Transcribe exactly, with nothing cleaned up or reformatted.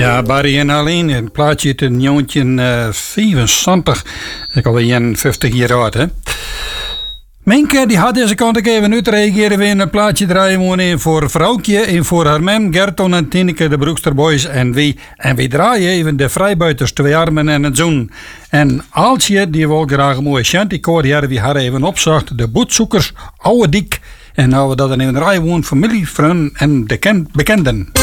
Ja, Barry en alleen, een plaatje uit een jongetje uh, vijfenzestig. Ik alweer eenenvijftig jaar oud, hè. Minke die had deze kant even uitreageren weer een plaatje draaien een voor vrouwtje en voor haar mem, Gerton en Tineke, de Broeksterboys en wie. En we draaien even de vrijbuiters, twee armen en een zoen. En Aaltje die wil graag een mooie shantykoor, die hadden we haar even opzocht, de Boetzoekers, Oude Dik. En nou we dat dan even draaien, familie, vrienden en de bekenden.